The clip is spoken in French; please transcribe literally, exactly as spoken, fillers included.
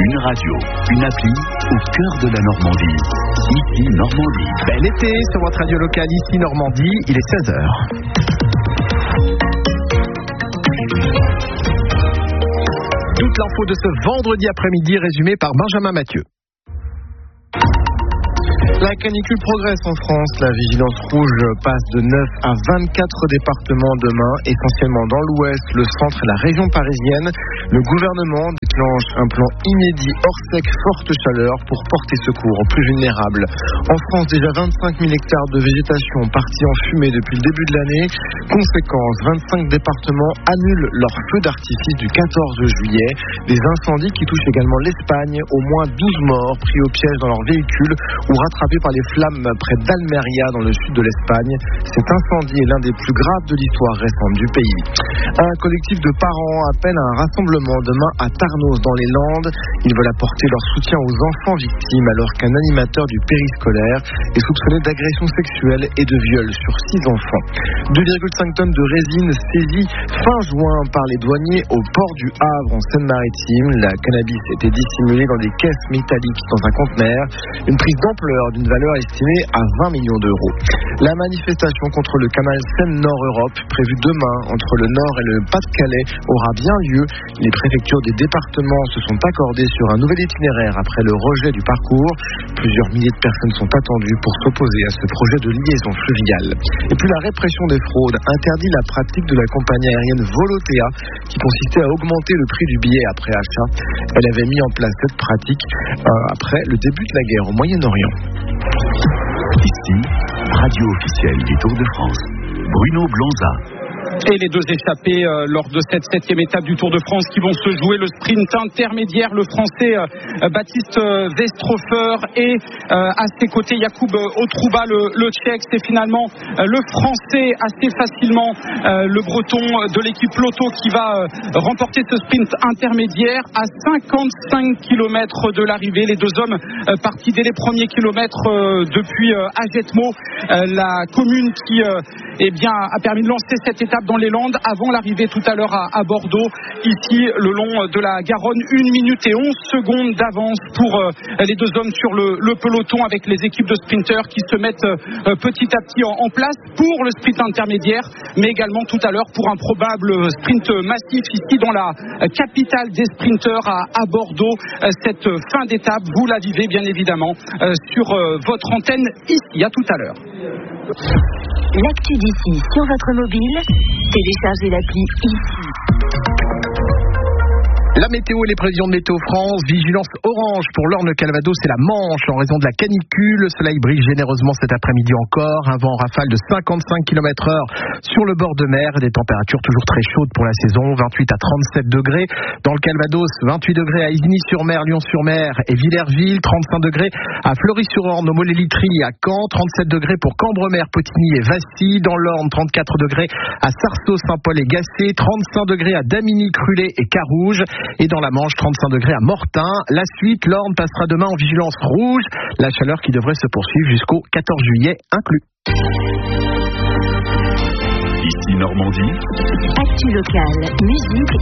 Une radio, une appli au cœur de la Normandie. Ici Normandie. Bel été sur votre radio locale, ici Normandie, il est seize heures. Toute l'info de ce vendredi après-midi résumée par Benjamin Mathieu. La canicule progresse en France. La vigilance rouge passe de neuf à vingt-quatre départements demain, essentiellement dans l'ouest, le centre et la région parisienne. Le gouvernement déclenche un plan inédit hors sec forte chaleur pour porter secours aux plus vulnérables. En France, déjà vingt-cinq mille hectares de végétation partis en fumée depuis le début de l'année. Conséquence, vingt-cinq départements annulent leur feu d'artifice du quatorze juillet. Des incendies qui touchent également l'Espagne. Au moins douze morts pris au piège dans leur véhicule ou rattrapés par les flammes près d'Almeria dans le sud de l'Espagne. Cet incendie est l'un des plus graves de l'histoire récente du pays. Un collectif de parents appelle à un rassemblement demain à Tarnos dans les Landes. Ils veulent apporter leur soutien aux enfants victimes alors qu'un animateur du périscolaire est soupçonné d'agression sexuelle et de viol sur six enfants. deux virgule cinq tonnes de résine saisie fin juin par les douaniers au port du Havre en Seine-Maritime. La cannabis était dissimulée dans des caisses métalliques dans un conteneur. Une prise d'ampleur d'une valeur estimée à vingt millions d'euros. La manifestation contre le canal Seine-Nord-Europe, prévue demain entre le Nord et le Pas-de-Calais, aura bien lieu. Les préfectures des départements se sont accordées sur un nouvel itinéraire après le rejet du parcours. Plusieurs milliers de personnes sont attendues pour s'opposer à ce projet de liaison fluviale. Et puis la répression des fraudes interdit la pratique de la compagnie aérienne Volotea qui consistait à augmenter le prix du billet après achat. Elle avait mis en place cette pratique euh, après le début de la guerre au Moyen-Orient. Ici, radio officielle du Tour de France. Bruno Blonza. Et les deux échappés euh, lors de cette septième étape du Tour de France qui vont se jouer le sprint intermédiaire. Le Français euh, Baptiste euh, Westrhofer et euh, à ses côtés Jakub Otrouba, le, le Tchèque. C'est finalement euh, le Français assez facilement, euh, le Breton de l'équipe Lotto qui va euh, remporter ce sprint intermédiaire à cinquante-cinq kilomètres de l'arrivée. Les deux hommes euh, partis dès les premiers kilomètres euh, depuis euh, Agetmo, euh, la commune qui euh, eh bien, a permis de lancer cette étape dans les Landes avant l'arrivée tout à l'heure à, à Bordeaux. Ici, le long de la Garonne, une minute et onze secondes d'avance pour euh, les deux hommes sur le, le peloton avec les équipes de sprinteurs qui se mettent euh, petit à petit en, en place pour le sprint intermédiaire, mais également tout à l'heure pour un probable sprint massif ici dans la capitale des sprinteurs à, à Bordeaux. Euh, cette fin d'étape, vous la vivez bien évidemment euh, sur euh, votre antenne ici. À tout à l'heure. L'actu d'ici sur votre mobile, téléchargez l'appli ici. La météo et les prévisions de Météo France, vigilance orange pour l'Orne, Calvados et la Manche en raison de la canicule. Le soleil brille généreusement cet après-midi encore. Un vent en rafale de cinquante-cinq kilomètres heure sur le bord de mer. Des températures toujours très chaudes pour la saison, vingt-huit à trente-sept degrés. Dans le Calvados, vingt-huit degrés à Isigny-sur-Mer, Lyon-sur-Mer et Villerville, trente-cinq degrés à Fleury-sur-Orne, au Mollet-Litry, à Caen, trente-sept degrés pour Cambremer, Potigny et Vassy. Dans l'Orne, trente-quatre degrés à Sarceaux, Saint-Paul et Gacé, trente-cinq degrés à Damigny, Crulé et Carouge. Et dans la Manche, trente-cinq degrés à Mortain. La suite, l'Orne passera demain en vigilance rouge. La chaleur qui devrait se poursuivre jusqu'au quatorze juillet inclus. Ici Normandie. Actu locale, musique